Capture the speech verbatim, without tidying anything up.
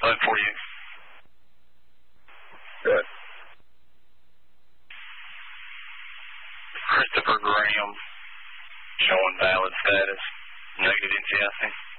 eleven forty-eight. Good. Christopher Graham, showing valid status, negative N C I C.